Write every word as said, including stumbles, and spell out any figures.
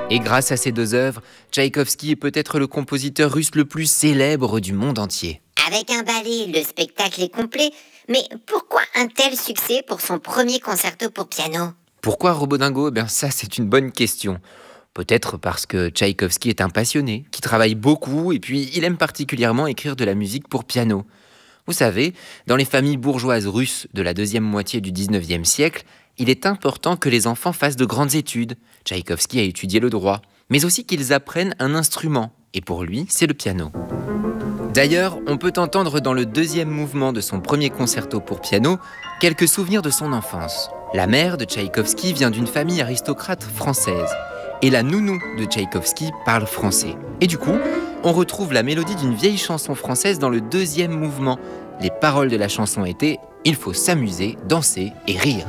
Et grâce à ces deux œuvres, Tchaïkovski est peut-être le compositeur russe le plus célèbre du monde entier. Avec un ballet, le spectacle est complet. Mais pourquoi un tel succès pour son premier concerto pour piano ? Pourquoi Robodingo ? Ben ça, c'est une bonne question. Peut-être parce que Tchaïkovski est un passionné, qui travaille beaucoup et puis il aime particulièrement écrire de la musique pour piano. Vous savez, dans les familles bourgeoises russes de la deuxième moitié du dix-neuvième siècle, il est important que les enfants fassent de grandes études. Tchaïkovski a étudié le droit, mais aussi qu'ils apprennent un instrument. Et pour lui, c'est le piano. D'ailleurs, on peut entendre dans le deuxième mouvement de son premier concerto pour piano quelques souvenirs de son enfance. La mère de Tchaïkovski vient d'une famille aristocrate française. Et la nounou de Tchaïkovski parle français. Et du coup, on retrouve la mélodie d'une vieille chanson française dans le deuxième mouvement. Les paroles de la chanson étaient « Il faut s'amuser, danser et rire ».